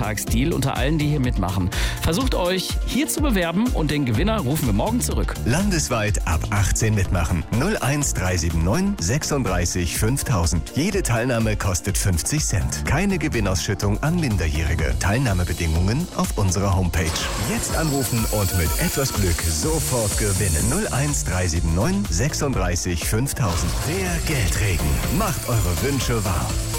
Valentinstagsdeal unter allen, die hier mitmachen. Versucht euch hier zu bewerben und den Gewinner rufen wir morgen zurück. Landesweit ab 18 mitmachen. 01379 36 5000. Jede Teilnahme kostet 50 Cent. Keine Gewinnausschüttung an Minderjährige. Teilnahmebedingungen auf unserer Homepage. Jetzt anrufen und mit etwas Glück sofort gewinnen. 01379 36 5000. Der Geldregen macht eure Wünsche wahr.